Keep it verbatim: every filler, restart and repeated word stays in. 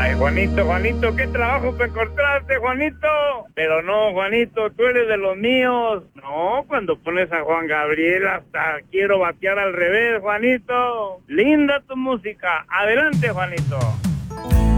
Ay, Juanito, Juanito, qué trabajo te encontraste, Juanito. Pero no, Juanito, tú eres de los míos. No, cuando pones a Juan Gabriel hasta quiero batear al revés, Juanito. Linda tu música. Adelante, Juanito.